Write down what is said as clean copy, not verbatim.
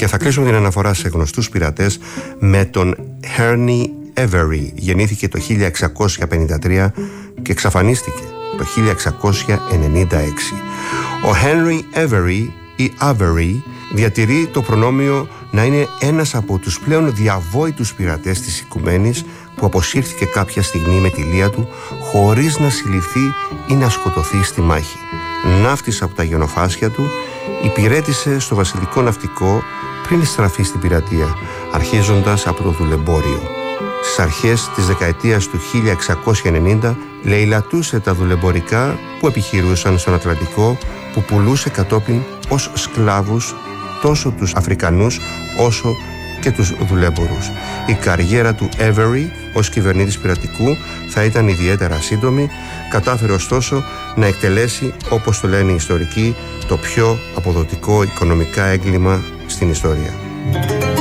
Και θα κλείσουμε την αναφορά σε γνωστούς πειρατές με τον Henry Avery. Γεννήθηκε το 1653 και εξαφανίστηκε το 1696. Ο Henry Avery ή Avery διατηρεί το προνόμιο να είναι ένας από τους πλέον διαβόητους πειρατές της Οικουμένης που αποσύρθηκε κάποια στιγμή με τη λία του χωρίς να συλληφθεί ή να σκοτωθεί στη μάχη. Ναύτης από τα γενοφάσια του, υπηρέτησε στο βασιλικό ναυτικό πριν στραφεί στην πειρατεία, αρχίζοντας από το δουλεμπόριο. Στις αρχές της δεκαετίας του 1690 λαιλατούσε τα δουλεμπορικά που επιχειρούσαν στον Ατλαντικό, που πουλούσε κατόπιν ως σκλάβους τόσο τους Αφρικανούς όσο και τους δουλέμπορους. Η καριέρα του Avery ως κυβερνήτης πειρατικού θα ήταν ιδιαίτερα σύντομη, κατάφερε ωστόσο να εκτελέσει, όπως το λένε οι ιστορικοί, το πιο αποδοτικό οικονομικά έγκλημα στην ιστορία.